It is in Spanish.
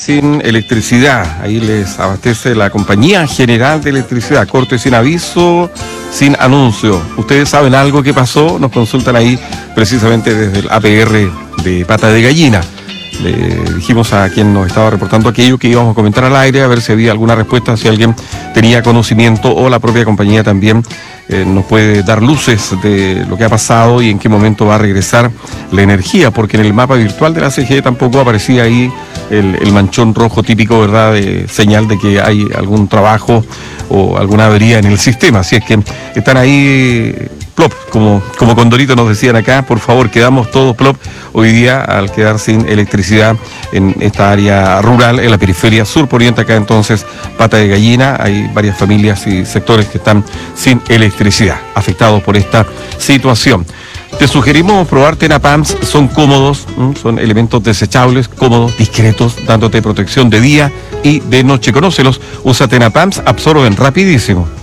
sin electricidad. Ahí les abastece la Compañía General de Electricidad. Corte sin aviso, sin anuncio. ¿Ustedes saben algo que pasó? Nos consultan ahí precisamente desde el APR de Pata de Gallina. Le dijimos a quien nos estaba reportando aquello que íbamos a comentar al aire, a ver si había alguna respuesta, si alguien tenía conocimiento o la propia compañía también nos puede dar luces de lo que ha pasado y en qué momento va a regresar la energía, porque en el mapa virtual de la CGE tampoco aparecía ahí el manchón rojo típico, ¿verdad?, de señal de que hay algún trabajo o alguna avería en el sistema. Así es que están ahí plop, como Condorito nos decían acá, por favor, quedamos todos plop hoy día al quedar sin electricidad en esta área rural, en la periferia sur poniente, acá entonces Pata de Gallina. Hay varias familias y sectores que están sin electricidad, afectados por esta situación. Te sugerimos probar Tenapams, son cómodos, son elementos desechables, cómodos, discretos, dándote protección de día y de noche. Conócelos, usa Tenapams, absorben rapidísimo.